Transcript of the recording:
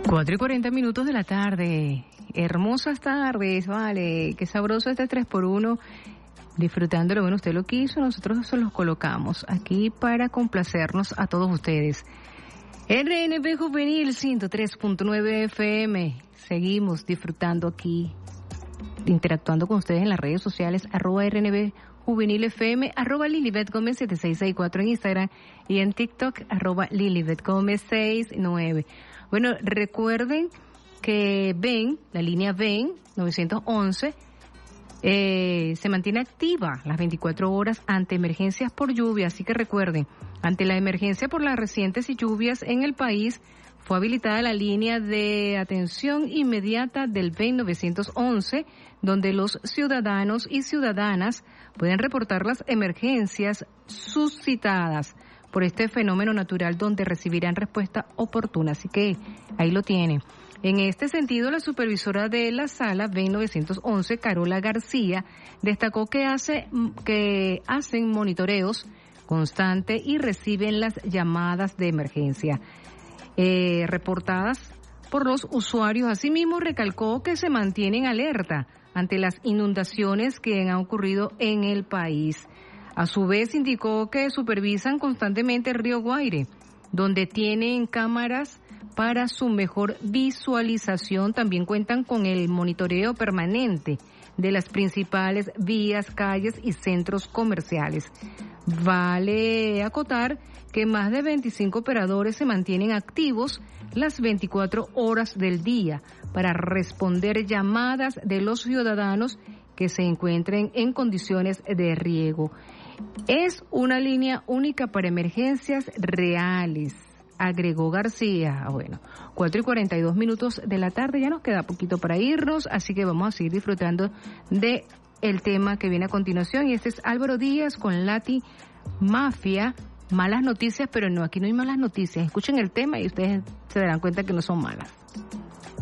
4:40 de la tarde. Hermosas tardes, vale. Qué sabroso este 3x1. Disfrutándolo, bueno, usted lo quiso, nosotros se los colocamos aquí para complacernos a todos ustedes. RNB Juvenil 103.9 FM. Seguimos disfrutando aquí, interactuando con ustedes en las redes sociales, @RNB Juvenil FM, @Lilibet Gómez 7664 en Instagram y en TikTok, @Lilibet Gómez 69. Bueno, recuerden que VEN, la línea VEN 911, se mantiene activa las 24 horas ante emergencias por lluvia, así que recuerden, ante la emergencia por las recientes lluvias en el país, fue habilitada la línea de atención inmediata del VEN 911, donde los ciudadanos y ciudadanas pueden reportar las emergencias suscitadas por este fenómeno natural, donde recibirán respuesta oportuna. Así que ahí lo tienen. En este sentido, la supervisora de la sala VEN 911, Carola García, destacó que hacen monitoreos constantes y reciben las llamadas de emergencia reportadas por los usuarios. Asimismo, recalcó que se mantienen alerta ante las inundaciones que han ocurrido en el país. A su vez, indicó que supervisan constantemente el río Guaire, donde tienen cámaras para su mejor visualización. También cuentan con el monitoreo permanente de las principales vías, calles y centros comerciales. Vale acotar que más de 25 operadores se mantienen activos las 24 horas del día para responder llamadas de los ciudadanos que se encuentren en condiciones de riesgo. Es una línea única para emergencias reales, agregó García. Bueno, 4:42 de la tarde, ya nos queda poquito para irnos, así que vamos a seguir disfrutando de el tema que viene a continuación, y este es Álvaro Díaz con Lati Mafia. Malas noticias, pero no, aquí no hay malas noticias. Escuchen el tema y ustedes se darán cuenta que no son malas.